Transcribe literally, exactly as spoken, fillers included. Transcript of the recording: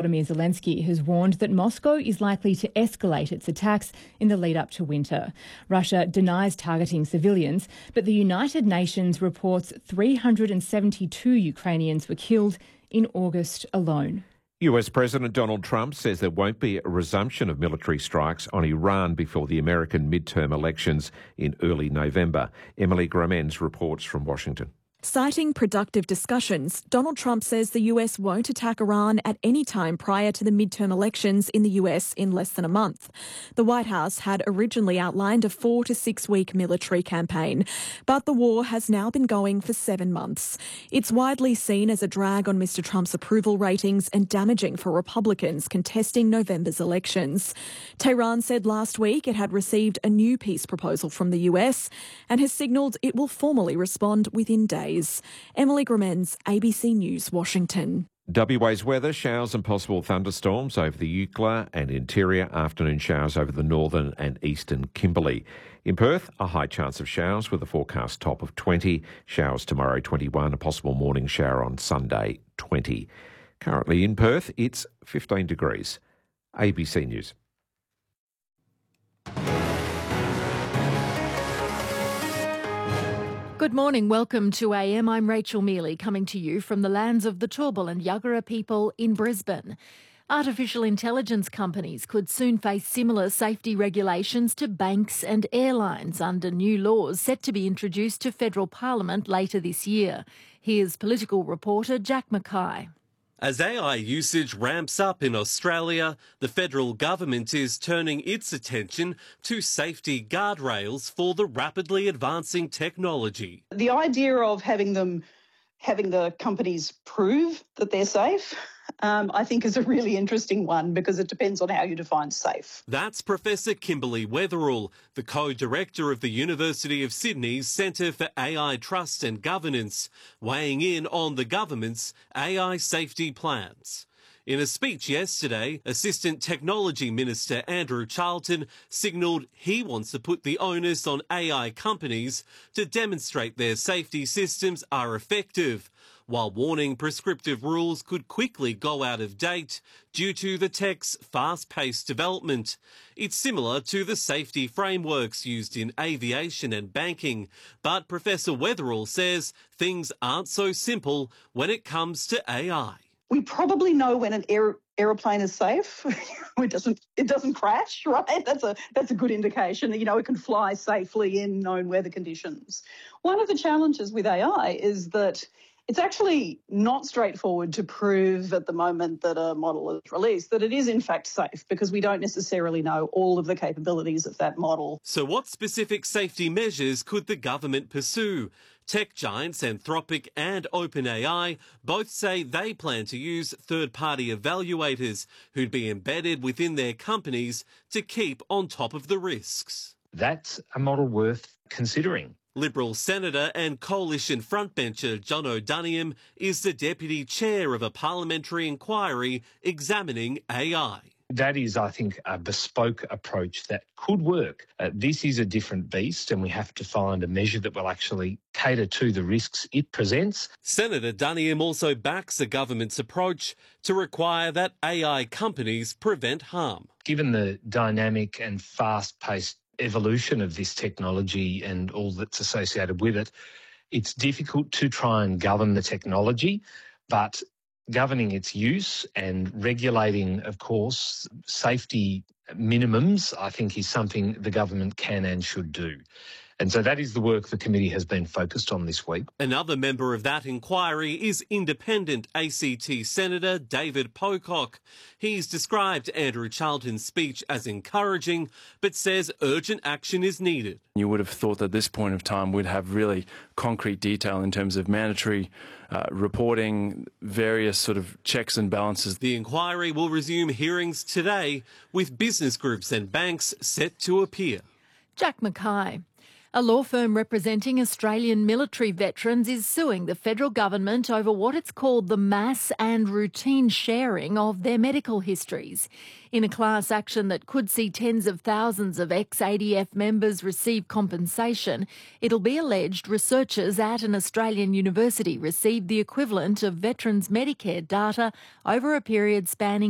Volodymyr Zelensky has warned that Moscow is likely to escalate its attacks in the lead up to winter. Russia denies targeting civilians, but the United Nations reports three hundred seventy-two Ukrainians were killed in August alone. U S President Donald Trump says there won't be a resumption of military strikes on Iran before the American midterm elections in early November. Emily Gramenz reports from Washington. Citing productive discussions, Donald Trump says the U S won't attack Iran at any time prior to the midterm elections in the U S in less than a month. The White House had originally outlined a four to six week military campaign, but the war has now been going for seven months. It's widely seen as a drag on Mister Trump's approval ratings and damaging for Republicans contesting November's elections. Tehran said last week it had received a new peace proposal from the U S and has signalled it will formally respond within days. Emily Gramenz, A B C News, Washington. W A's weather, showers and possible thunderstorms over the Eucla and interior, afternoon showers over the northern and eastern Kimberley. In Perth, a high chance of showers with a forecast top of twenty, showers tomorrow twenty-one, a possible morning shower on Sunday twenty. Currently in Perth, it's fifteen degrees. A B C News. Good morning, welcome to A M. I'm Rachel Mealy, coming to you from the lands of the Turrbal and Yagara people in Brisbane. Artificial intelligence companies could soon face similar safety regulations to banks and airlines under new laws set to be introduced to federal parliament later this year. Here's political reporter Jack Mackay. As A I usage ramps up in Australia, the federal government is turning its attention to safety guardrails for the rapidly advancing technology. The idea of having them, having the companies prove that they're safe, um, I think is a really interesting one because it depends on how you define safe. That's Professor Kimberly Weatherall, the co-director of the University of Sydney's Centre for A I Trust and Governance, weighing in on the government's A I safety plans. In a speech yesterday, Assistant Technology Minister Andrew Charlton signalled he wants to put the onus on A I companies to demonstrate their safety systems are effective, while warning prescriptive rules could quickly go out of date due to the tech's fast-paced development. It's similar to the safety frameworks used in aviation and banking, but Professor Weatherall says things aren't so simple when it comes to A I. We probably know when an aer- aeroplane is safe. it doesn't it doesn't crash, right? That's a that's a good indication. You know, it can fly safely in known weather conditions. One of the challenges with A I is that it's actually not straightforward to prove at the moment that a model is released that it is in fact safe because we don't necessarily know all of the capabilities of that model. So what specific safety measures could the government pursue? Tech giants Anthropic and OpenAI both say they plan to use third-party evaluators who'd be embedded within their companies to keep on top of the risks. That's a model worth considering. Liberal Senator and Coalition frontbencher John O'Doniam is the deputy chair of a parliamentary inquiry examining A I. That is, I think, a bespoke approach that could work. Uh, this is a different beast and we have to find a measure that will actually cater to the risks it presents. Senator Duniam also backs the government's approach to require that A I companies prevent harm. Given the dynamic and fast-paced evolution of this technology and all that's associated with it, it's difficult to try and govern the technology, but governing its use and regulating, of course, safety minimums, I think is something the government can and should do. And so that is the work the committee has been focused on this week. Another member of that inquiry is independent A C T Senator David Pocock. He's described Andrew Charlton's speech as encouraging, but says urgent action is needed. You would have thought that at this point of time we'd have really concrete detail in terms of mandatory uh, reporting, various sort of checks and balances. The inquiry will resume hearings today, with business groups and banks set to appear. Jack Mackay. A law firm representing Australian military veterans is suing the federal government over what it's called the mass and routine sharing of their medical histories. In a class action that could see tens of thousands of ex-A D F members receive compensation, it'll be alleged researchers at an Australian university received the equivalent of veterans' Medicare data over a period spanning